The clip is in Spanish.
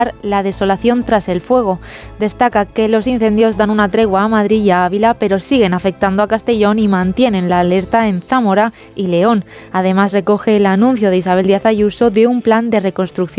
la desolación tras el fuego. Destaca que los incendios dan una tregua a Madrid y a Ávila, pero siguen afectando a Castellón y mantienen la alerta en Zamora y León. Además, recoge el anuncio de Isabel Díaz Ayuso de un plan de reconstrucción